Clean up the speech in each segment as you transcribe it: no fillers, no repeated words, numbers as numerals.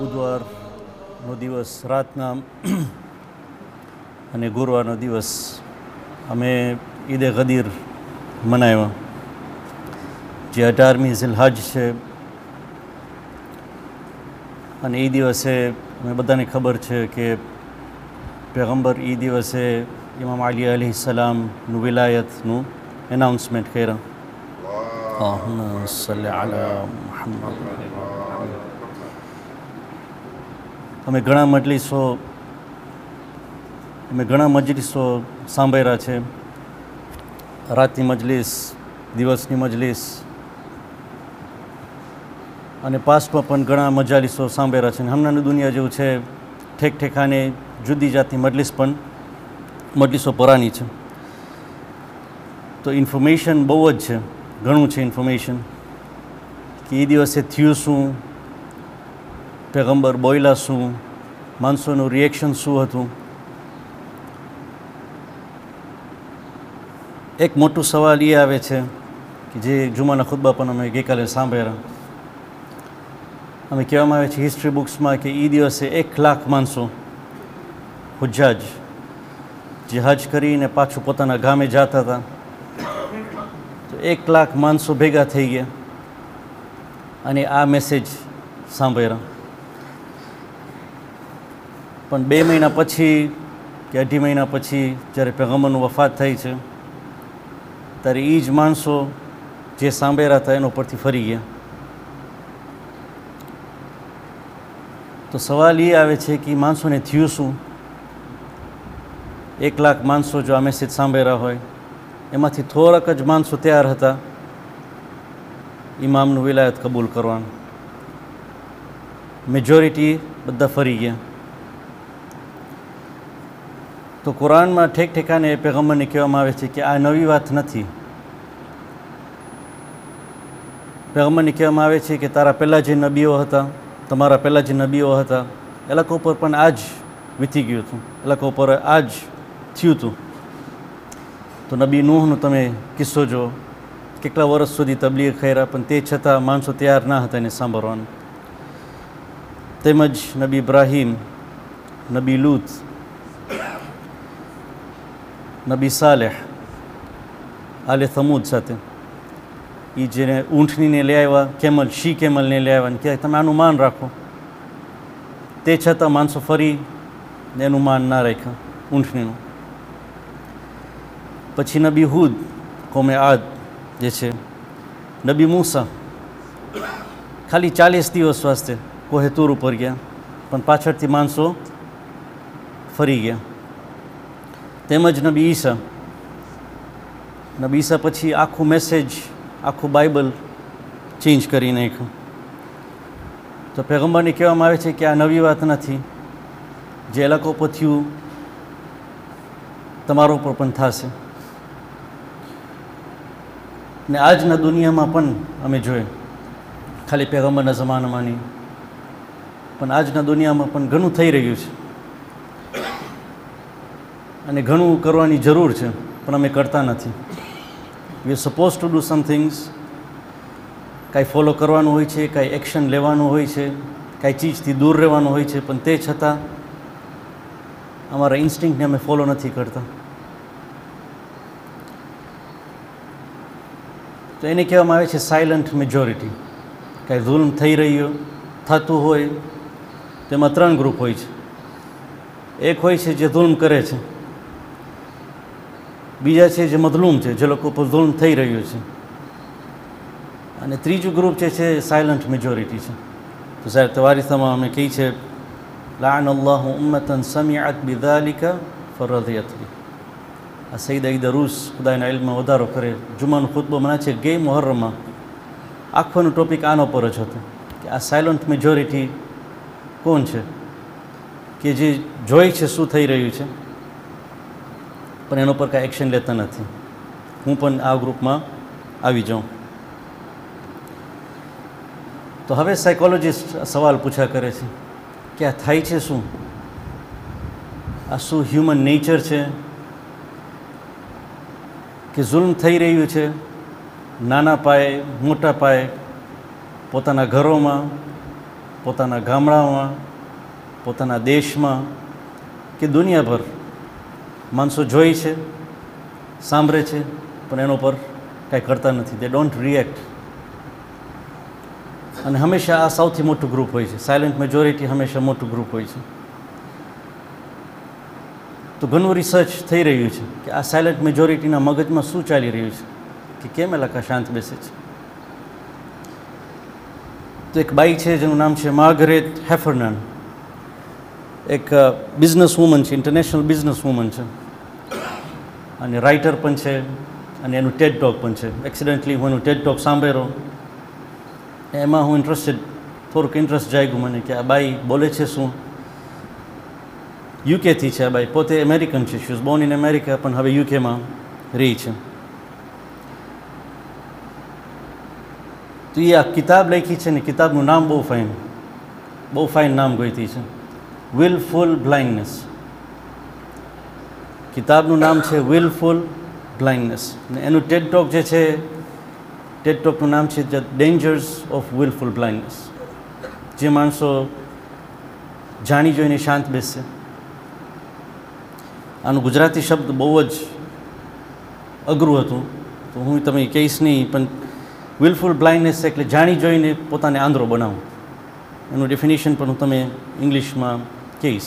બુધવારનો દિવસ રાતના અને ગુરુવારનો દિવસ અમે ઈદે ગદીર મનાવ્યા, જે 18મી ઝિલહજ છે. અને એ દિવસે અમે બધાને ખબર છે કે પેગમ્બર એ દિવસે ઇમામ અલી અલૈહિસ્સલામનું વિલાયતનું એનાઉન્સમેન્ટ કર્યા. અલ્લાહુમ્મા સલ્લી અલા મુહમ્મદ. અમે ઘણા મજલિસો સાંભળ્યા છે, રાતની મજલિસ, દિવસની મજલિસ, અને પાસ્ટમાં પણ ઘણા મજાલિસો સાંભળ્યા છે. અને હમણાંની દુનિયા જેવું છે, ઠેક ઠેકાને જુદી જાતની મજલિસો પરાની છે. તો ઇન્ફોર્મેશન બહુ જ છે, ઘણું છે ઇન્ફોર્મેશન, કે એ દિવસે થયું શું, પેગમ્બર બોયલા શું, માણસોનું રિએક્શન શું હતું. એક મોટું સવાલ એ આવે છે કે જે જુમાના ખુતબા પણ અમે ગઈકાલે સાંભળ્યા. અમે કહેવામાં આવે છે હિસ્ટ્રી બુક્સમાં કે એ દિવસે 1,00,000 માણસો હુજ્જાજ જે હજ કરીને પાછું પોતાના ગામે જતા હતા, તો 1,00,000 માણસો ભેગા થઈ ગયા અને આ મેસેજ સાંભળ્યા. પણ 2 મહિના પછી કે 2.5 મહિના પછી જ્યારે પેગમ્બરનું વફાત થઈ છે, ત્યારે એ જ માણસો જે સાંભળ્યા હતા એના પરથી ફરી ગયા. તો સવાલ એ આવે છે કે માણસોને થયું શું? 1,00,000 માણસો જો આ મેસેજ સાંભળ્યા હોય, એમાંથી થોડાક જ માણસો તૈયાર હતા ઇમામનું વિલાયત કબૂલ કરવાનું. મેજોરિટી બધા ફરી ગયા. તો કુરાનમાં ઠેક ઠેકાને પેગમ્બરને કહેવામાં આવે છે કે આ નવી વાત નથી. પેગમ્બરને કહેવામાં આવે છે કે તારા પહેલાં જે નબીઓ હતા, તમારા પહેલાં જે નબીઓ હતા, એ લોકો ઉપર પણ આ જ વીતી ગયું હતું, એ લોકો ઉપર આ જ થયું હતું. તો નબી નૂહનો તમે કિસ્સો જો, કેટલા વર્ષ સુધી તબલીગ કર્યા, પણ તે છતાં માણસો તૈયાર ના હતા એને સાંભળવાનું. તેમજ નબી ઇબ્રાહીમ, નબી લૂત, નબી સાલેહ આલે સમૂદ સાથે, એ જેને ઊંટણીને લઈ આવ્યા, શી કેમલને લઈ આવ્યા, કે તમે આનું માન રાખો, તે છતાં માણસો ફરી એનું માન ના રાખ્યું ઊંટણીનું. પછી નબી હુદ, કોમે આદ જે છે, નબી મૂસા ખાલી 40 દિવસ વાસ્તે કોહે તૂર ઉપર ગયા, પણ પાછળથી માણસો ફરી ગયા. તેમજ નબી ઈસા પછી આખું મેસેજ, આખું બાઇબલ ચેન્જ કરી નાખ્યું. તો પેગમ્બરને કહેવામાં આવે છે કે આ નવી વાત નથી, જે એ લોકો પર થયું તમારા ઉપર પણ થશે. ને આજના દુનિયામાં પણ અમે જોઈએ, ખાલી પેગમ્બરના જમાનામાં નહીં, પણ આજના દુનિયામાં પણ ઘણું થઈ રહ્યું છે અને ઘણું કરવાની જરૂર છે, પણ અમે કરતા નથી. We are suppose to do sum things. કાંઈ ફોલો કરવાનું હોય છે, કાંઈ એક્શન લેવાનું હોય છે, કાંઈ ચીજથી દૂર રહેવાનું હોય છે, પણ તે છતાં અમારા ઇન્સ્ટિંક્ટને અમે ફોલો નથી કરતા. તો એને કહેવામાં આવે છે સાયલન્ટ મેજોરિટી. કાંઈ જુલ્મ થતું હોય તેમાં 3 ગ્રુપ હોય છે. એક હોય છે જે જુલ્મ કરે છે, બીજા છે જે મઝલૂમ છે, જે લોકો પર જુલ્મ થઈ રહ્યું છે, અને ત્રીજું ગ્રુપ છે સાયલન્ટ મેજોરિટી છે. તો સાહેબ તવારીથામાં અમે કહી છે લાઅન અલ્લાહુ ઉમ્મતન સમિઅત બિઝાલિકા ફરદિયતલી. આ સઈદ ઈદ રૂસ ખુદાના ઇલ્મમાં વધારો કરે, જુમાનો ખુતબો મને છે ગઈ મુહર્રમમાં આખોનો ટોપિક આનો પર જ હતો કે આ સાયલન્ટ મેજોરિટી કોણ છે, કે જે જોઈ છે શું થઈ રહ્યું છે, પણ એના પર કાંઈ એક્શન લેતા નથી. હું પણ આ ગ્રુપમાં આવી જાઉં. તો હવે સાયકોલોજીસ્ટ સવાલ પૂછા કરે છે કે આ થાય છે શું? આ શું હ્યુમન નેચર છે કે જુલ્મ થઈ રહ્યું છે નાના પાયે, મોટા પાયે, પોતાના ઘરોમાં, પોતાના ગામડામાં, પોતાના દેશમાં કે દુનિયાભર માણસો જોઈ છે, સાંભળે છે, પણ એનો પર કાંઈ કરતા નથી. દે ડોન્ટ રિએક્ટ. અને હંમેશા આ સૌથી મોટું ગ્રુપ હોય છે. સાયલન્ટ મેજોરિટી હંમેશા મોટું ગ્રુપ હોય છે. તો ઘણું રિસર્ચ થઈ રહ્યું છે કે આ સાયલન્ટ મેજોરિટીના મગજમાં શું ચાલી રહ્યું છે, કે કેમ એ લોકો શાંત બેસે છે. તો એક બાઈ છે જેનું નામ છે માર્ગરેટ હેફરનન, એક બિઝનેસ વુમન છે, ઇન્ટરનેશનલ બિઝનેસ વુમન છે, અને રાઇટર પણ છે, અને એનું ટેડ ટોક પણ છે. એક્સિડન્ટલી હું એનું ટેડ ટોક સાંભળ્યો, એમાં હું થોડુંક ઇન્ટરેસ્ટ જાગ્યું મને કે આ બાઈ બોલે છે શું. યુકેથી છે આ બાઈ, પોતે અમેરિકન છે. She was Born in America, પણ હવે યુકેમાં રહી છે. તો એ આ કિતાબ લખી છે ને, કિતાબનું નામ બહુ ફાઇન નામ ગોઈતી છે, વિલફુલ બ્લાઇન્ડનેસ. કિતાબનું નામ છે વિલફુલ બ્લાઇન્ડનેસ, ને એનું ટેડ ટોક જે છે, ટેડ ટોકનું નામ છે ધ ડેન્જર્સ ઓફ વિલફુલ બ્લાઇન્ડનેસ. જે માણસો જાણી જોઈને શાંત બેસશે. આનું ગુજરાતી શબ્દ બહુ જ અઘરું હતું, તો હું તમે કહીશ નહીં, પણ વિલફુલ બ્લાઇન્ડનેસ એટલે જાણી જોઈને પોતાને આંધળો બનાવવું. એનું ડેફિનેશન પણ હું તમે ઇંગ્લિશમાં કહીશ.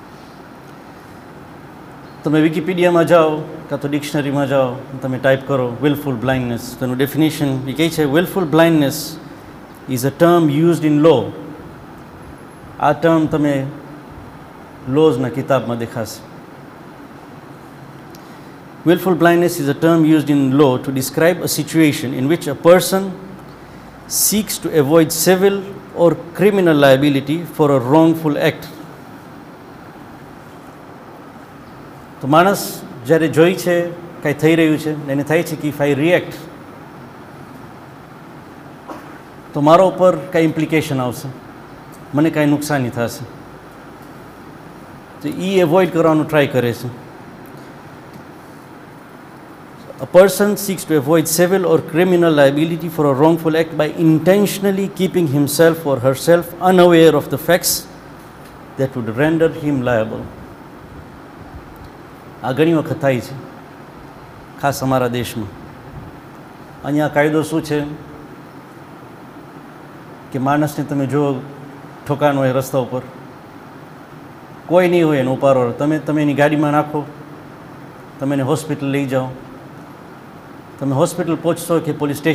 તમે વિકિપીડિયામાં જાઓ કાં તો ડિક્શનરીમાં જાઓ, તમે ટાઈપ કરો વિલફુલ બ્લાઇન્ડનેસ, તેનું ડેફિનેશન એ કહે છે વિલફુલ blindness is a term used in law. આ ટર્મ તમે લોઝના કિતાબમાં દેખાશે. Willful blindness is a term used in law to describe a situation in which a person seeks to avoid civil or criminal liability for a wrongful act. તો માણસ જ્યારે જોઈ છે કાંઈ થઈ રહ્યું છે, એને થાય છે કે ઇફ આઈ રિએક્ટ તો મારા ઉપર કાંઈ ઇમ્પ્લિકેશન આવશે, મને કાંઈ નુકસાની થશે, તો એ એવોઇડ કરવાનું ટ્રાય કરે છે. A person seeks to avoid civil or criminal liability for a wrongful act by intentionally keeping himself or herself unaware of the facts that would render him liable. આ ઘણી વખત થાય છે, ખાસ અમારા દેશમાં. અહીંયા કાયદો શું છે કે માણસને તમે જો ઠોકાનો હોય રસ્તા ઉપર, કોઈ નહીં હોય એને ઉપાડો, તમે એની ગાડીમાં નાખો, તમે એને હોસ્પિટલ લઈ જાઓ. તમે હોસ્પિટલ પહોંચશો કે પોલીસ સ્ટેશન